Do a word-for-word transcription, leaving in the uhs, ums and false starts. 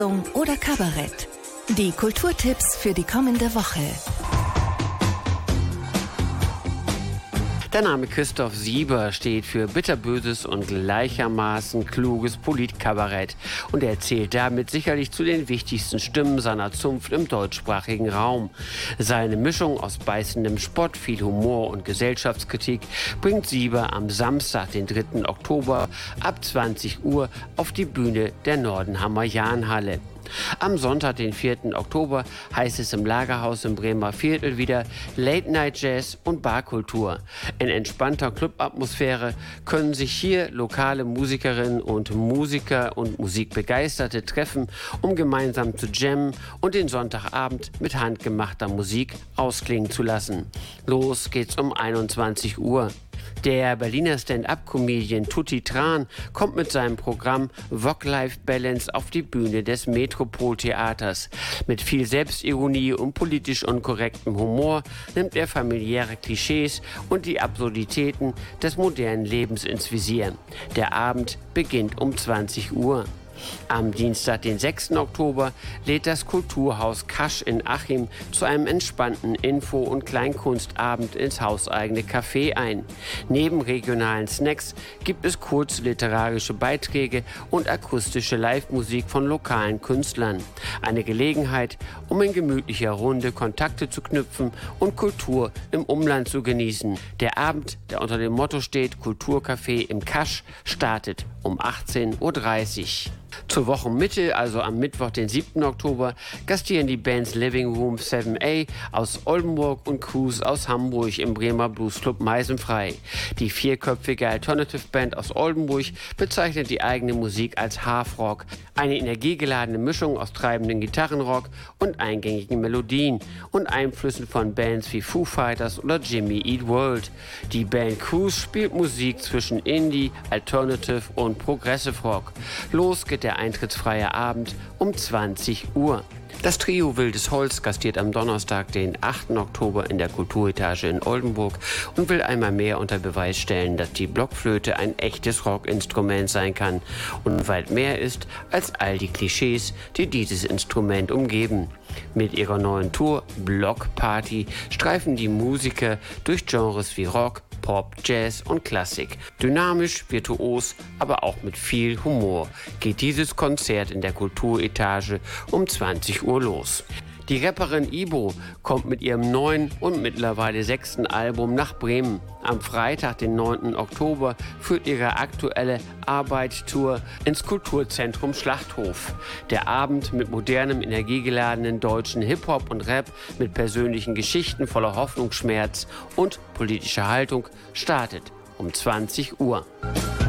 oder Kabarett. Die Kulturtipps für die kommende Woche. Der Name Christoph Sieber steht für bitterböses und gleichermaßen kluges Politkabarett und er zählt damit sicherlich zu den wichtigsten Stimmen seiner Zunft im deutschsprachigen Raum. Seine Mischung aus beißendem Spott, viel Humor und Gesellschaftskritik bringt Sieber am Samstag, den dritten Oktober ab zwanzig Uhr auf die Bühne der Nordenhammer Jahnhalle. Am Sonntag, den vierten Oktober, heißt es im Lagerhaus im Bremer Viertel wieder Late-Night-Jazz und Barkultur. In entspannter Clubatmosphäre können sich hier lokale Musikerinnen und Musiker und Musikbegeisterte treffen, um gemeinsam zu jammen und den Sonntagabend mit handgemachter Musik ausklingen zu lassen. Los geht's um einundzwanzig Uhr. Der Berliner Stand-up-Comedian Tutti Tran kommt mit seinem Programm Work-Life-Balance auf die Bühne des Metropol-Theaters. Mit viel Selbstironie und politisch unkorrektem Humor nimmt er familiäre Klischees und die Absurditäten des modernen Lebens ins Visier. Der Abend beginnt um zwanzig Uhr. Am Dienstag, den sechsten Oktober, lädt das Kulturhaus Kasch in Achim zu einem entspannten Info- und Kleinkunstabend ins hauseigene Café ein. Neben regionalen Snacks gibt es kurze literarische Beiträge und akustische Live-Musik von lokalen Künstlern. Eine Gelegenheit, um in gemütlicher Runde Kontakte zu knüpfen und Kultur im Umland zu genießen. Der Abend, der unter dem Motto steht Kulturcafé im Kasch, startet um achtzehn Uhr dreißig. Zur Wochenmitte, also am Mittwoch, den siebten Oktober, gastieren die Bands Living Room sieben a aus Oldenburg und Cruise aus Hamburg im Bremer Bluesclub Meisenfrei. Die vierköpfige Alternative Band aus Oldenburg bezeichnet die eigene Musik als Half-Rock, eine energiegeladene Mischung aus treibenden Gitarrenrock und eingängigen Melodien und Einflüssen von Bands wie Foo Fighters oder Jimmy Eat World. Die Band Cruise spielt Musik zwischen Indie, Alternative und Progressive Rock. Los geht der eintrittsfreie Abend um zwanzig Uhr. Das Trio Wildes Holz gastiert am Donnerstag, den achten Oktober in der Kulturetage in Oldenburg und will einmal mehr unter Beweis stellen, dass die Blockflöte ein echtes Rockinstrument sein kann und weit mehr ist als all die Klischees, die dieses Instrument umgeben. Mit ihrer neuen Tour Block Party streifen die Musiker durch Genres wie Rock, Pop, Jazz und Klassik. Dynamisch, virtuos, aber auch mit viel Humor geht dieses Konzert in der Kulturetage um zwanzig Uhr los. Die Rapperin Ibo kommt mit ihrem neuen und mittlerweile sechsten Album nach Bremen. Am Freitag, den neunten Oktober, führt ihre aktuelle Arbeit-Tour ins Kulturzentrum Schlachthof. Der Abend mit modernem, energiegeladenen deutschen Hip-Hop und Rap mit persönlichen Geschichten voller Hoffnung, Schmerz und politischer Haltung startet um zwanzig Uhr.